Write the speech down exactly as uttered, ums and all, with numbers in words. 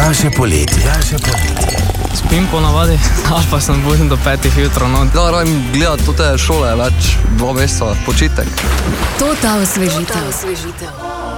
Daljše poletje. Daljše poletje. Spim po navadi, ali pa sem budim do petih jutro. No. Da, radim gledati te šole več, dva meseca, počitek. To ta osvežitev.